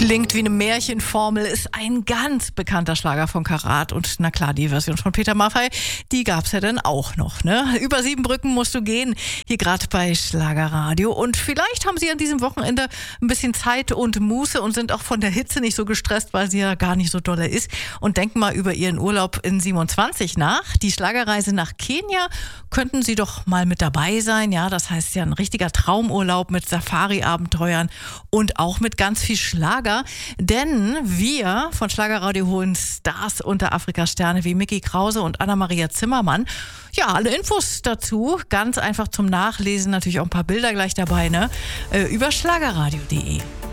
Klingt wie eine Märchenformel, ist ein ganz bekannter Schlager von Karat. Und na klar, die Version von Peter Maffay, die gab's ja dann auch noch, ne? Über 7 Brücken musst du gehen, hier gerade bei Schlagerradio. Und vielleicht haben Sie an diesem Wochenende ein bisschen Zeit und Muße und sind auch von der Hitze nicht so gestresst, weil sie ja gar nicht so dolle ist. Und denken mal über Ihren Urlaub in 27 nach. Die Schlagerreise nach Kenia könnten Sie doch mal mit dabei sein. Ja, das heißt ja ein richtiger Traumurlaub mit Safari-Abenteuern und auch mit ganz viel Schlager. Denn wir von Schlagerradio holen Stars unter Afrika-Sterne wie Micky Krause und Anna-Maria Zimmermann. Ja, alle Infos dazu, ganz einfach zum Nachlesen, natürlich auch ein paar Bilder gleich dabei, ne? Über schlagerradio.de.